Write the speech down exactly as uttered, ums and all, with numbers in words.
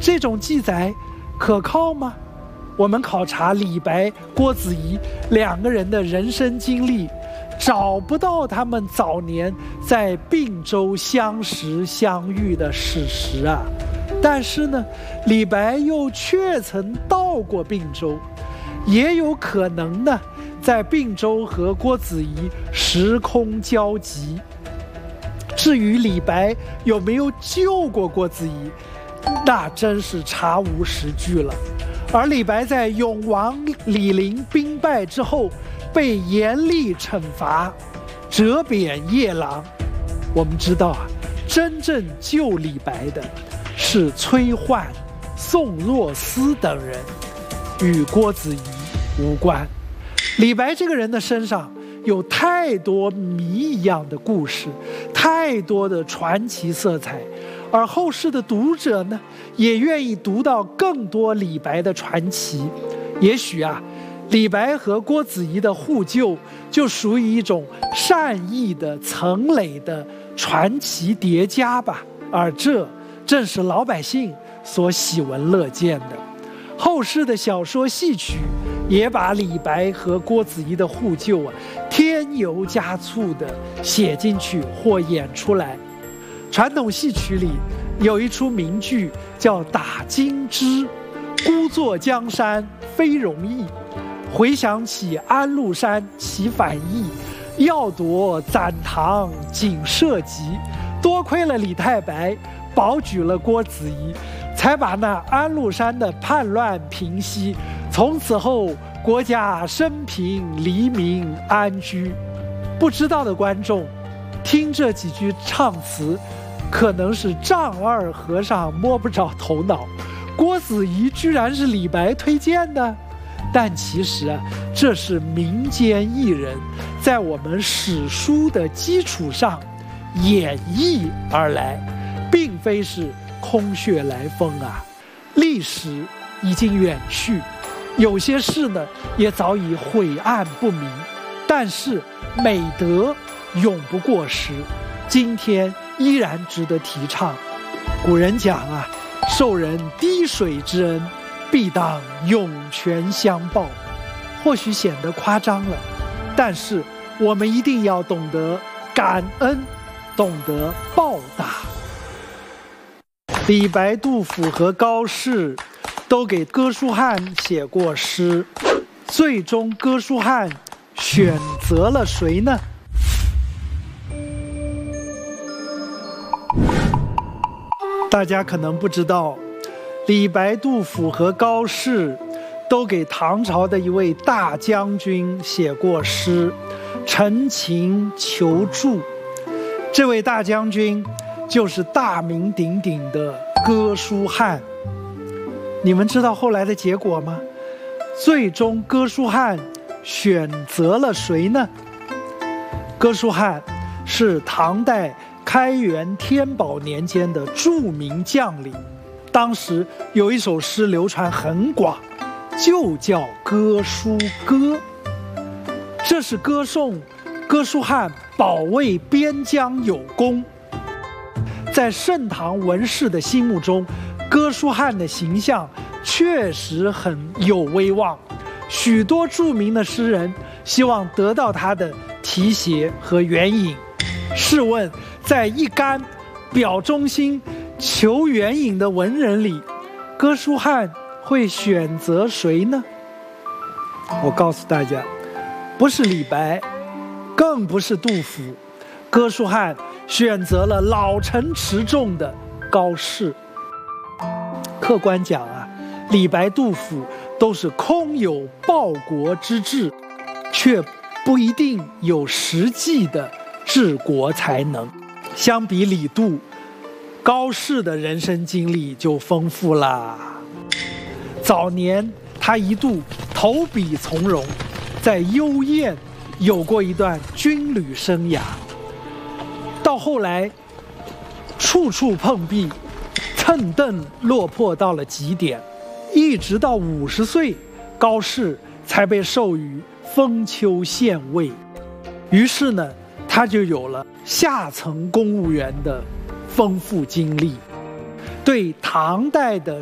这种记载可靠吗？我们考察李白、郭子仪两个人的人生经历，找不到他们早年在并州相识相遇的史实啊。但是呢，李白又确曾到过并州，也有可能呢，在并州和郭子仪时空交集。至于李白有没有救过郭子仪，那真是查无实据了。而李白在永王李陵兵败之后，被严厉惩罚，折贬夜郎。我们知道啊，真正救李白的是崔焕、宋若思等人，与郭子仪无关。李白这个人的身上有太多谜一样的故事，太多的传奇色彩，而后世的读者呢，也愿意读到更多李白的传奇。也许啊，李白和郭子仪的互救就属于一种善意的层累的传奇叠加吧，而这正是老百姓所喜闻乐见的。后世的小说戏曲也把李白和郭子仪的互救啊，添油加醋的写进去或演出来。传统戏曲里有一出名剧叫《打金枝》，孤坐江山非容易。回想起安禄山起反义，要夺攒堂仅社稷，多亏了李太白保举了郭子仪，才把那安禄山的叛乱平息。从此后，国家升平，黎民安居。不知道的观众，听这几句唱词，可能是丈二和尚摸不着头脑，郭子仪居然是李白推荐的。但其实啊，这是民间艺人在我们史书的基础上演绎而来，并非是空穴来风啊。历史已经远去，有些事呢也早已晦暗不明，但是美德永不过时，今天依然值得提倡。古人讲啊，受人滴水之恩，必当涌泉相报。或许显得夸张了，但是我们一定要懂得感恩，懂得报答。李白、杜甫和高适都给哥舒翰写过诗，最终哥舒翰选择了谁呢？大家可能不知道，李白、杜甫和高适都给唐朝的一位大将军写过诗，陈情求助。这位大将军就是大名鼎鼎的哥舒翰。你们知道后来的结果吗？最终哥舒翰选择了谁呢？哥舒翰是唐代开元天宝年间的著名将领，当时有一首诗流传很广，就叫《哥舒歌》，这是歌颂哥舒翰保卫边疆有功。在盛唐文士的心目中，哥舒翰的形象确实很有威望，许多著名的诗人希望得到他的题写和援引。试问，在一干表忠心、求援引的文人里，哥舒翰会选择谁呢？我告诉大家，不是李白，更不是杜甫，哥舒翰选择了老成持重的高适。客观讲啊，李白、杜甫都是空有报国之志，却不一定有实际的治国才能。相比李杜，高适的人生经历就丰富啦。早年他一度投笔从戎，在幽燕有过一段军旅生涯，到后来处处碰壁，蹭蹬落魄到了极点，一直到五十岁，高适才被授予封丘县尉。于是呢，他就有了下层公务员的丰富经历，对唐代的